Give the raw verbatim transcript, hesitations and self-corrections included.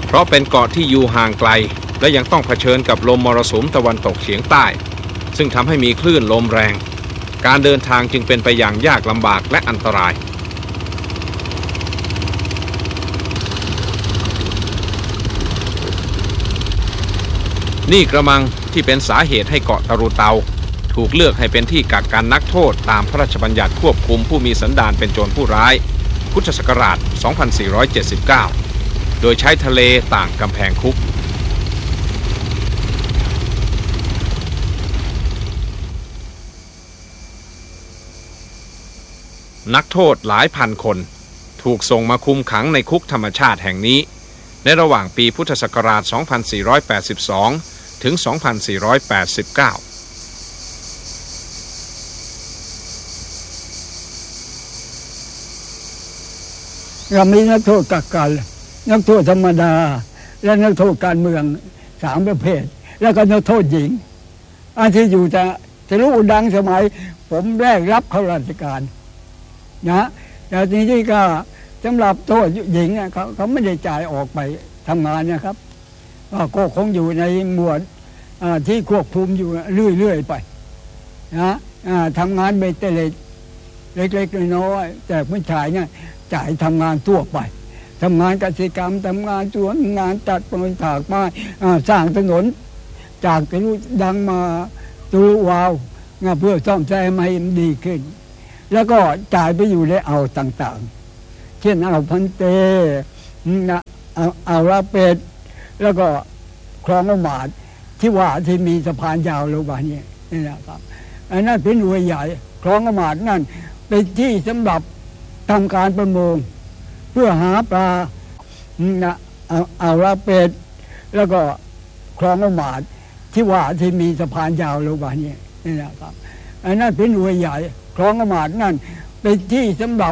เพราะเป็นเกาะที่อยู่ห่างไกลและยังต้องเผชิญกับลมมรสุมตะวันตกเฉียงใต้ซึ่งทำให้มีคลื่นลมแรงการเดินทางจึงเป็นไปอย่างยากลำบากและอันตรายนี่กระมังที่เป็นสาเหตุให้เกาะตะรูเตาถูกเลือกให้เป็นที่กักกันนักโทษตามพระราชบัญญัติควบคุมผู้มีสันดานเป็นโจรผู้ร้ายพุทธศักราช สองพันสี่ร้อยเจ็ดสิบเก้า โดยใช้ทะเลต่างกำแพงคุกนักโทษหลายพันคนถูกส่งมาคุมขังในคุกธรรมชาติแห่งนี้ในระหว่างปีพุทธศักราช สองพันสี่ร้อยแปดสิบสอง ถึง สองพันสี่ร้อยแปดสิบเก้าเรามีนักโทษกักกันนักโทษธรรมดาและนักโทษการเมืองสามประเภทแล้วก็นักโทษหญิงอันที่อยู่จะจะรู้ดังสมัยผมแรกรับเข้าราชการนะแต่ทีนี้ก็สำหรับโทษหญิงเขาเขาไม่ได้จ่ายออกไปทำงานนะครับก็คงอยู่ในหมวดที่ควบคุมอยู่เรื่อยๆไปนะทำงานเบตเตเล็กเล็กๆน้อยๆแต่ผู้ชายเนี่ยจ่ายทำงานทั่วไปทำงานเกษตรกรรมทำงานสวนงานตัดต้นถากไม้สร้างถนนจากที่รู้ดังมาตูวาวเพื่อซ่อมแซมให้มันดีขึ้นแล้วก็จ่ายไปอยู่ในอ่าวต่างๆเช่นอ่าวพันเตเอาเอาลาเป็ดแล้วก็คลองอมาดที่ว่าที่มีสะพานยาวลงมาเนี่ยนี่นะครับอันนั้นเป็นหน่วยใหญ่คลองอมาดนั่นเป็นที่สำหรับทำการประมงเพื่อหาปลานะเอาเอาลาเป็ดแล้วก็คลองอมาดที่ว่าที่มีสะพานยาวลงมาเนี่ยนี่นะครับอันนั้นเป็นหน่วยใหญ่คลองอมาดนั่นเป็นที่สำหรับ